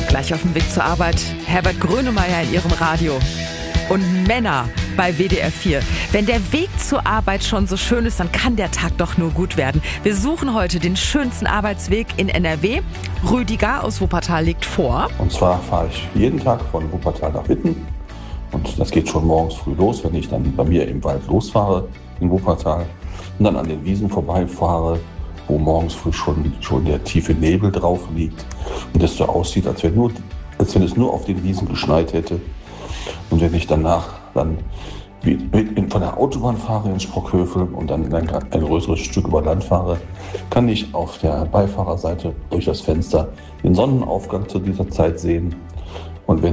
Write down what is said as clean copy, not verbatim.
Gleich auf dem Weg zur Arbeit Herbert Grönemeyer in ihrem Radio. Und Männer bei WDR 4. Wenn der Weg zur Arbeit schon so schön ist, dann kann der Tag doch nur gut werden. Wir suchen heute den schönsten Arbeitsweg in NRW. Rüdiger aus Wuppertal liegt vor. Und zwar fahre ich jeden Tag von Wuppertal nach Witten. Und das geht schon morgens früh los, wenn ich dann bei mir im Wald losfahre in Wuppertal und dann an den Wiesen vorbeifahre, wo morgens früh schon der tiefe Nebel drauf liegt und es so aussieht, als wenn es nur auf den Wiesen geschneit hätte. Und wenn ich danach dann von der Autobahn fahre in Sprockhövel und dann ein größeres Stück über Land fahre, kann ich auf der Beifahrerseite durch das Fenster den Sonnenaufgang zu dieser Zeit sehen. Und wenn